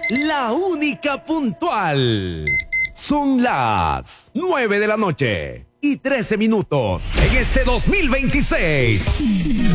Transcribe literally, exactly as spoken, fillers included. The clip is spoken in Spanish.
la única puntual. Son las nueve de la noche y trece minutos en este dos mil veintiséis.